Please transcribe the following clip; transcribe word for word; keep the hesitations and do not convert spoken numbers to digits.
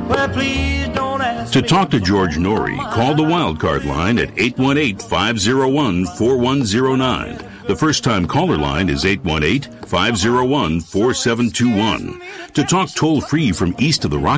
Well, please don't ask To me talk to George Norrie, call the Wildcard line at eight one eight, five oh one, four one oh nine. The first-time caller line is eight one eight, five oh one, four seven two one. To talk toll-free from east of the Rocky